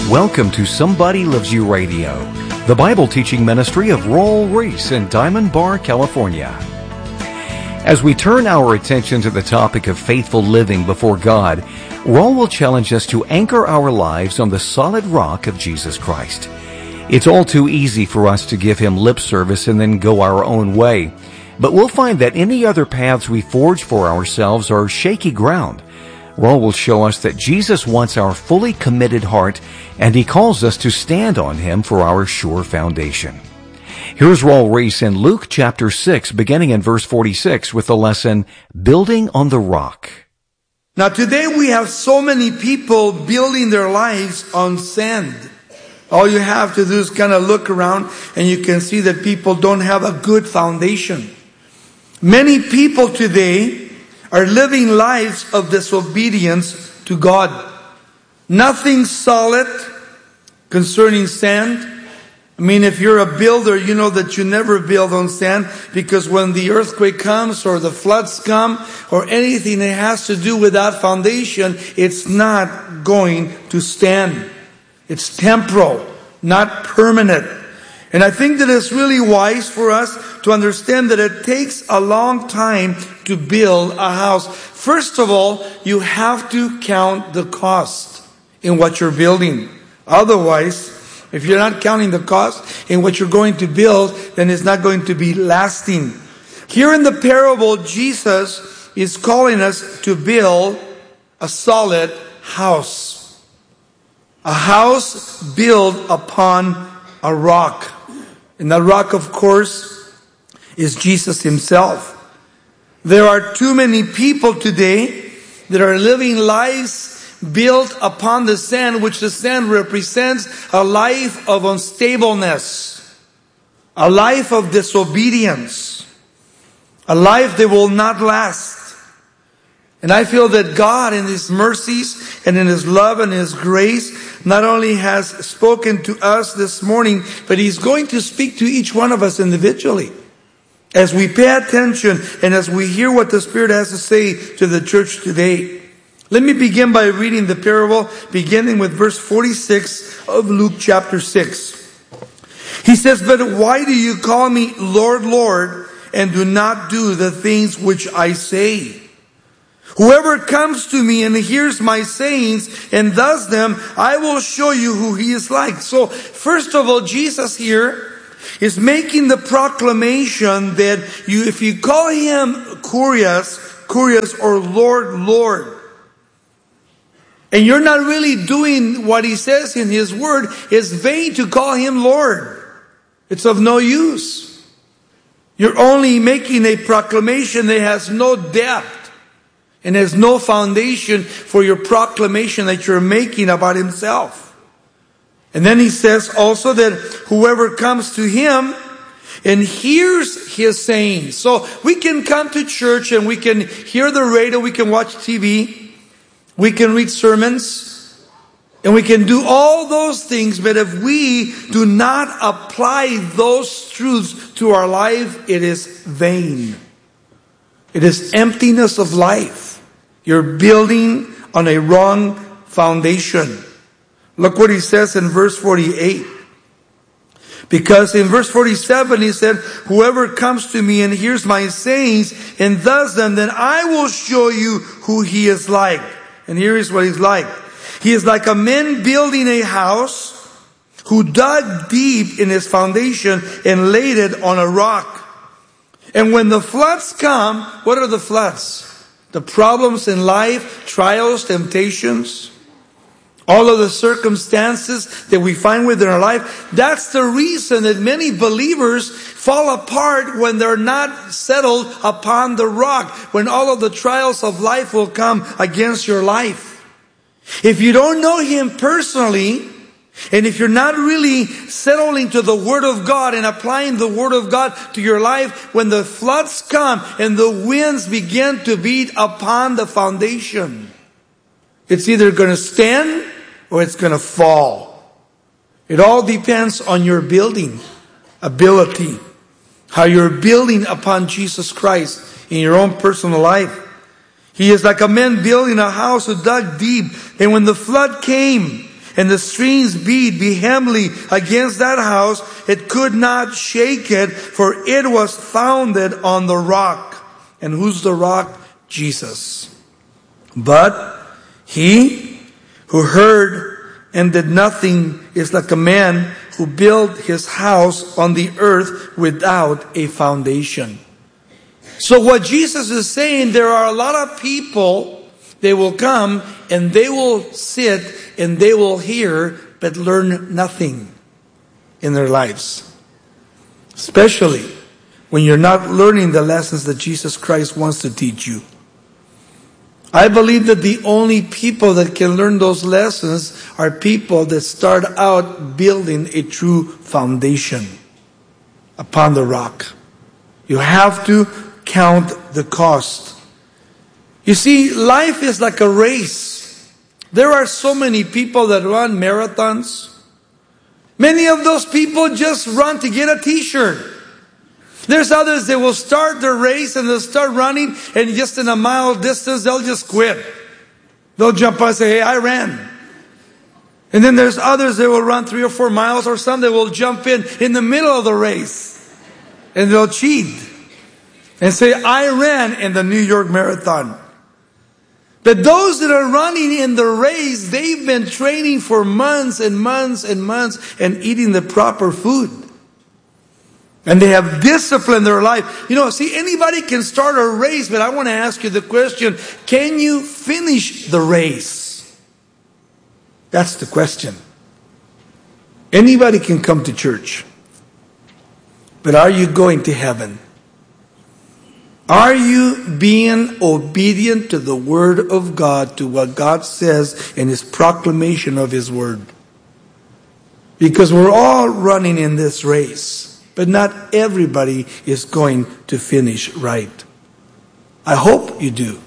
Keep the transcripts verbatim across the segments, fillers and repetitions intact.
Welcome to Somebody Loves You Radio, the Bible teaching ministry of Raul Ries in Diamond Bar, California. As we turn our attention to the topic of faithful living before God, Raul will challenge us to anchor our lives on the solid rock of Jesus Christ. It's all too easy for us to give Him lip service and then go our own way, but we'll find that any other paths we forge for ourselves are shaky ground. Raul will show us that Jesus wants our fully committed heart, and He calls us to stand on Him for our sure foundation. Here's Raul Ries in Luke chapter six, beginning in verse forty-six, with the lesson, Building on the Rock. Now today we have so many people building their lives on sand. All you have to do is kind of look around and you can see that people don't have a good foundation. Many people today are living lives of disobedience to God. Nothing solid concerning sand. I mean, if you're a builder, you know that you never build on sand, because when the earthquake comes or the floods come or anything that has to do with that foundation, it's not going to stand. It's temporal, not permanent. And I think that it's really wise for us to understand that it takes a long time to build a house. First of all, you have to count the cost in what you're building. Otherwise, if you're not counting the cost in what you're going to build, then it's not going to be lasting. Here in the parable, Jesus is calling us to build a solid house. A house built upon a rock. And that rock, of course, is Jesus Himself. There are too many people today that are living lives built upon the sand, which the sand represents a life of unstableness, a life of disobedience, a life that will not last. And I feel that God in His mercies and in His love and His grace not only has spoken to us this morning, but He's going to speak to each one of us individually. As we pay attention and as we hear what the Spirit has to say to the church today. Let me begin by reading the parable, beginning with verse forty-six of Luke chapter six. He says, "But why do you call me Lord, Lord, and do not do the things which I say? Whoever comes to me and hears my sayings and does them, I will show you who he is like." So, first of all, Jesus here is making the proclamation that you, if you call Him Kurios, Kurios or Lord, Lord, and you're not really doing what He says in His Word, it's vain to call Him Lord. It's of no use. You're only making a proclamation that has no depth. And there's no foundation for your proclamation that you're making about Himself. And then He says also that whoever comes to Him and hears His sayings. So we can come to church and we can hear the radio, we can watch T V, we can read sermons, and we can do all those things. But if we do not apply those truths to our life, it is vain. It is emptiness of life. You're building on a wrong foundation. Look what He says in verse forty-eight. Because in verse forty-seven He said, "Whoever comes to me and hears my sayings and does them, then I will show you who he is like." And here is what He's like. He is like a man building a house who dug deep in his foundation and laid it on a rock. And when the floods come, what are the floods? The problems in life, trials, temptations, all of the circumstances that we find within our life. That's the reason that many believers fall apart when they're not settled upon the rock, when all of the trials of life will come against your life. If you don't know Him personally, and if you're not really settling to the Word of God and applying the Word of God to your life, when the floods come and the winds begin to beat upon the foundation, it's either going to stand or it's going to fall. It all depends on your building ability, how you're building upon Jesus Christ in your own personal life. He is like a man building a house who dug deep, and when the flood came, and the streams beat vehemently against that house, it could not shake it, for it was founded on the rock. And who's the rock? Jesus. But he who heard and did nothing is like a man who built his house on the earth without a foundation. So what Jesus is saying, there are a lot of people, they will come and they will sit and they will hear, but learn nothing in their lives. Especially when you're not learning the lessons that Jesus Christ wants to teach you. I believe that the only people that can learn those lessons are people that start out building a true foundation upon the rock. You have to count the cost. You see, life is like a race. There are so many people that run marathons. Many of those people just run to get a t-shirt. There's others that will start the race and they'll start running, and just in a mile distance they'll just quit. They'll jump up and say, hey, I ran. And then there's others that will run three or four miles, or some that will jump in in the middle of the race and they'll cheat and say, I ran in the New York Marathon. But those that are running in the race, they've been training for months and months and months and eating the proper food. And they have disciplined their life. You know, see, anybody can start a race, but I want to ask you the question, can you finish the race? That's the question. Anybody can come to church, but are you going to heaven? Are you being obedient to the Word of God, to what God says in His proclamation of His Word? Because we're all running in this race, but not everybody is going to finish right. I hope you do.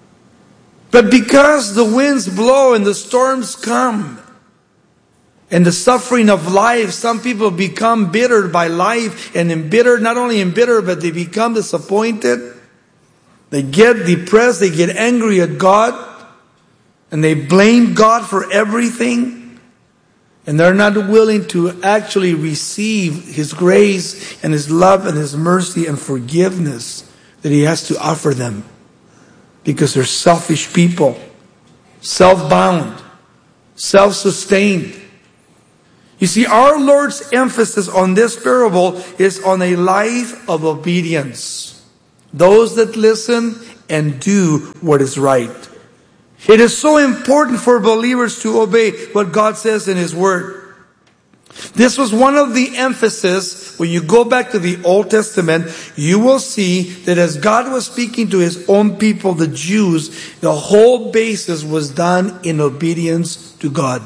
But because the winds blow and the storms come, and the suffering of life, some people become bitter by life, and embittered, not only embittered, but they become disappointed. They get depressed, they get angry at God, and they blame God for everything. And they're not willing to actually receive His grace and His love and His mercy and forgiveness that He has to offer them. Because they're selfish people, self-bound, self-sustained. You see, our Lord's emphasis on this parable is on a life of obedience. Those that listen and do what is right. It is so important for believers to obey what God says in His Word. This was one of the emphasis. When you go back to the Old Testament, you will see that as God was speaking to His own people, the Jews, the whole basis was done in obedience to God.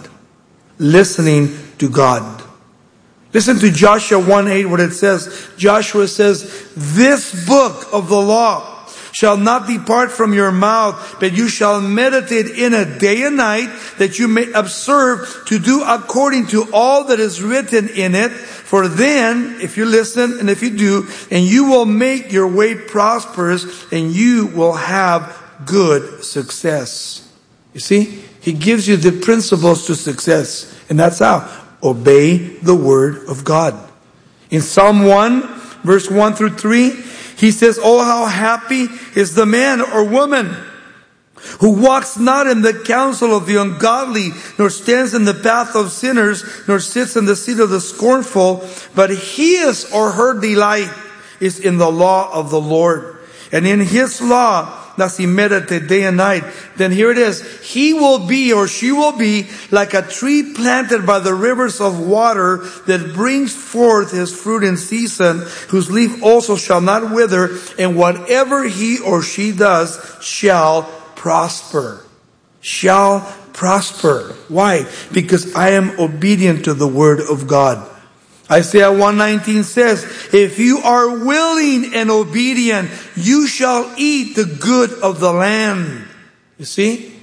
Listening to God. Listen to Joshua one eight, what it says. Joshua says, this book of the law shall not depart from your mouth, but you shall meditate in it day and night, that you may observe to do according to all that is written in it. For then, if you listen and if you do, and you will make your way prosperous, and you will have good success. You see, He gives you the principles to success. And that's how. Obey the Word of God. In Psalm one, verse one through three, he says, oh, how happy is the man or woman who walks not in the counsel of the ungodly, nor stands in the path of sinners, nor sits in the seat of the scornful, but his or her delight is in the law of the Lord. And in His law does he meditate day and night. Then here it is. He will be, or she will be, like a tree planted by the rivers of water, that brings forth his fruit in season, whose leaf also shall not wither, and whatever he or she does shall prosper. Shall prosper. Why? Because I am obedient to the Word of God. Isaiah one nineteen says, if you are willing and obedient, you shall eat the good of the land. You see?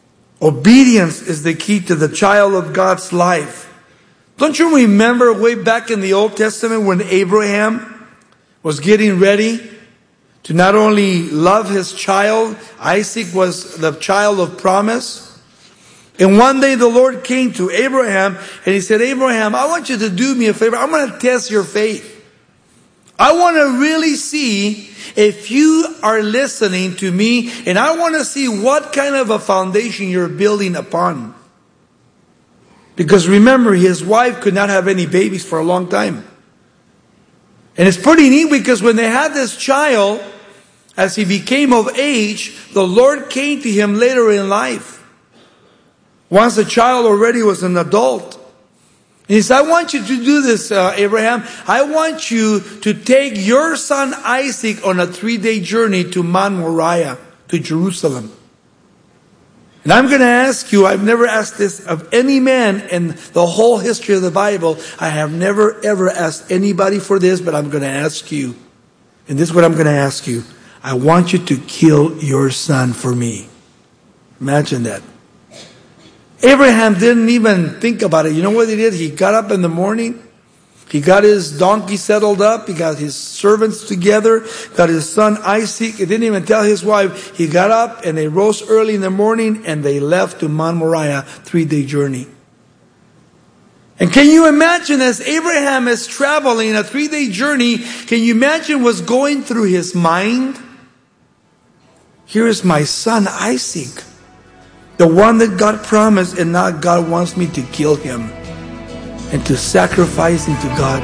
Obedience is the key to the child of God's life. Don't you remember way back in the Old Testament when Abraham was getting ready to not only love his child, Isaac was the child of promise. And one day the Lord came to Abraham and he said, Abraham, I want you to do me a favor. I'm going to test your faith. I want to really see if you are listening to me, and I want to see what kind of a foundation you're building upon. Because remember, his wife could not have any babies for a long time. And it's pretty neat because when they had this child, as he became of age, the Lord came to him later in life. Once the child already was an adult. And he said, I want you to do this, uh, Abraham. I want you to take your son Isaac on a three-day journey to Mount Moriah, to Jerusalem. And I'm going to ask you, I've never asked this of any man in the whole history of the Bible. I have never ever asked anybody for this, but I'm going to ask you. And this is what I'm going to ask you. I want you to kill your son for me. Imagine that. Abraham didn't even think about it. You know what he did? He got up in the morning. He got his donkey settled up. He got his servants together. Got his son Isaac. He didn't even tell his wife. He got up and they rose early in the morning and they left to Mount Moriah, three-day journey. And can you imagine as Abraham is traveling a three-day journey, can you imagine what's going through his mind? Here is my son Isaac. The one that God promised, and now God wants me to kill him and to sacrifice him to God.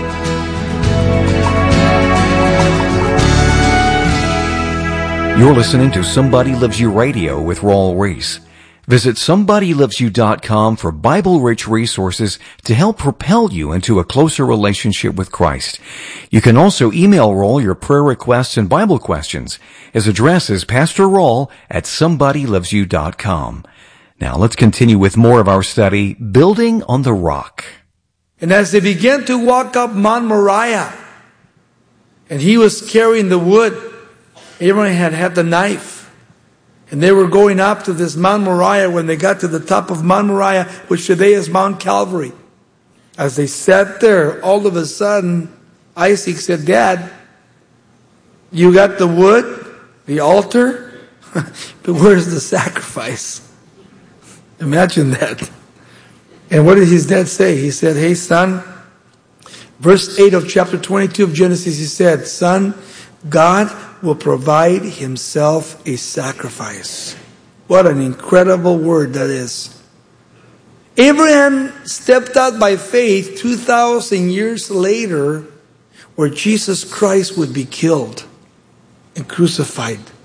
You're listening to Somebody Loves You Radio with Raul Ries. Visit somebody loves you dot com for Bible-rich resources to help propel you into a closer relationship with Christ. You can also email Raul your prayer requests and Bible questions. His address is Pastor Raul at somebody loves you dot com. Now let's continue with more of our study, Building on the Rock. And as they began to walk up Mount Moriah, and he was carrying the wood, Abraham had had the knife. And they were going up to this Mount Moriah. When they got to the top of Mount Moriah, which today is Mount Calvary. As they sat there, all of a sudden, Isaac said, Dad, you got the wood, the altar, but where's the sacrifice? Imagine that. And what did his dad say? He said, hey son, verse eight of chapter twenty-two of Genesis, he said, son, God will provide himself a sacrifice. What an incredible word that is. Abraham stepped out by faith two thousand years later, where Jesus Christ would be killed and crucified.